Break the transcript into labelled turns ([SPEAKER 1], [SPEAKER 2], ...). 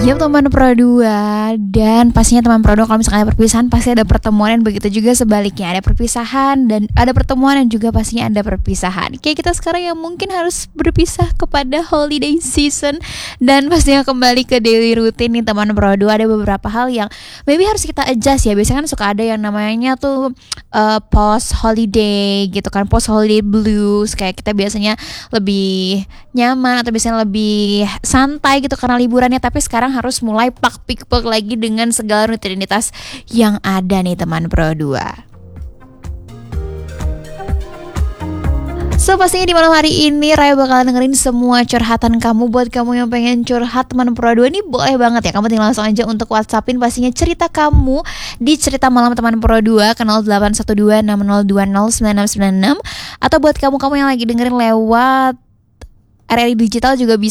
[SPEAKER 1] Ya teman Pro 2. Dan pastinya teman Pro 2 kalau misalkan ada perpisahan pasti ada pertemuan, dan begitu juga sebaliknya, ada perpisahan dan ada pertemuan, dan juga pastinya ada perpisahan. Kayak kita sekarang yang mungkin harus berpisah kepada holiday season dan pastinya kembali ke daily routine nih teman Pro 2. Ada beberapa hal yang maybe harus kita adjust ya. Biasanya kan suka ada yang namanya tuh post holiday gitu kan, post holiday blues. Kayak kita biasanya lebih nyaman atau biasanya lebih santai gitu karena liburannya, tapi sekarang harus mulai pikpek lagi dengan segala rutinitas yang ada nih teman Pro 2. So pastinya di malam hari ini Raya bakalan dengerin semua curhatan kamu. Buat kamu yang pengen curhat teman Pro 2 ini boleh banget ya, kamu tinggal langsung aja untuk WhatsAppin pastinya cerita kamu di cerita malam teman Pro 2 ke 081260209696. Atau buat kamu yang lagi dengerin lewat RRI Digital juga bisa